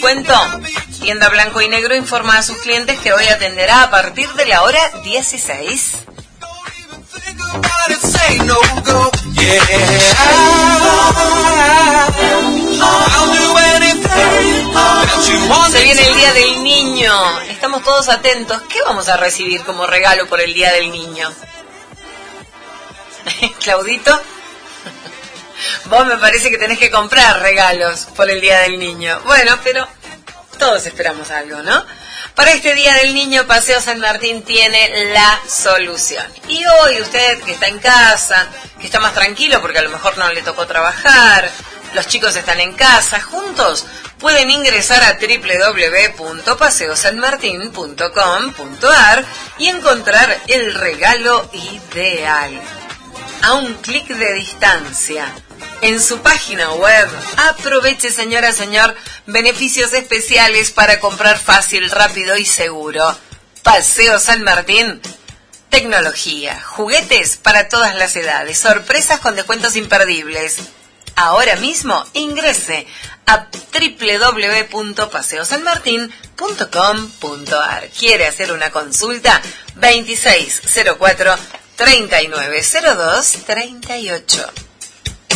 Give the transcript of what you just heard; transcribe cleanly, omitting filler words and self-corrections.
descuento? Tienda Blanco y Negro informa a sus clientes que hoy atenderá a partir de la hora 16. Se viene el Día del Niño. Estamos todos atentos. ¿Qué vamos a recibir como regalo por el Día del Niño? Claudito, vos me parece que tenés que comprar regalos por el Día del Niño. Bueno, pero todos esperamos algo, ¿no? Para este Día del Niño, Paseo San Martín tiene la solución. Y hoy usted que está en casa, que está más tranquilo porque a lo mejor no le tocó trabajar, los chicos están en casa, juntos pueden ingresar a www.paseosanmartin.com.ar y encontrar el regalo ideal a un clic de distancia. En su página web, aproveche, señora, señor, beneficios especiales para comprar fácil, rápido y seguro. Paseo San Martín. Tecnología, juguetes para todas las edades, sorpresas con descuentos imperdibles. Ahora mismo ingrese a www.paseosanmartin.com.ar. ¿Quiere hacer una consulta? 2604 3902 38.